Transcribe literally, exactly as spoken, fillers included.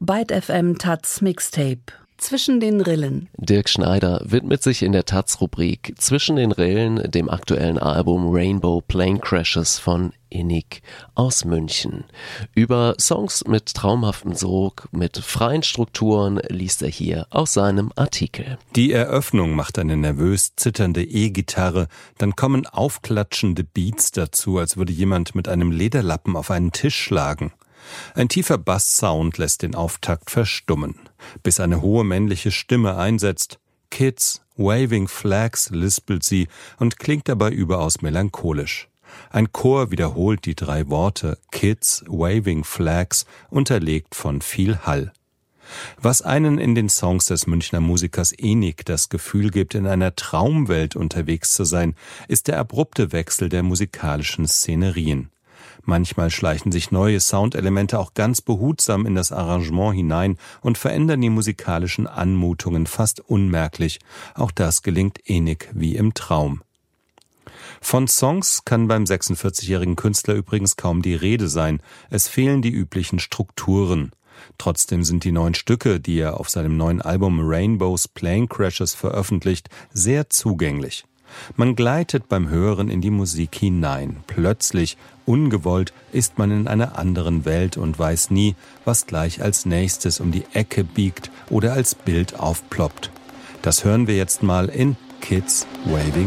Byte F M Taz Mixtape. Zwischen den Rillen. Dirk Schneider widmet sich in der Taz-Rubrik Zwischen den Rillen dem aktuellen Album Rainbow Plane Crashes von Innig aus München. Über Songs mit traumhaftem Sog, mit freien Strukturen liest er hier aus seinem Artikel. Die Eröffnung macht eine nervös zitternde E-Gitarre, dann kommen aufklatschende Beats dazu, als würde jemand mit einem Lederlappen auf einen Tisch schlagen. Ein tiefer Bass-Sound lässt den Auftakt verstummen, bis eine hohe männliche Stimme einsetzt. Kids, waving flags, lispelt sie und klingt dabei überaus melancholisch. Ein Chor wiederholt die drei Worte Kids, waving flags, unterlegt von viel Hall. Was einen in den Songs des Münchner Musikers Innig das Gefühl gibt, in einer Traumwelt unterwegs zu sein, ist der abrupte Wechsel der musikalischen Szenerien. Manchmal schleichen sich neue Soundelemente auch ganz behutsam in das Arrangement hinein und verändern die musikalischen Anmutungen fast unmerklich. Auch das gelingt Innig wie im Traum. Von Songs kann beim sechsundvierzigjährigen Künstler übrigens kaum die Rede sein. Es fehlen die üblichen Strukturen. Trotzdem sind die neun Stücke, die er auf seinem neuen Album Rainbow's Plane Crashes veröffentlicht, sehr zugänglich. Man gleitet beim Hören in die Musik hinein. Plötzlich, ungewollt, ist man in einer anderen Welt und weiß nie, was gleich als nächstes um die Ecke biegt oder als Bild aufploppt. Das hören wir jetzt mal in Kids Waving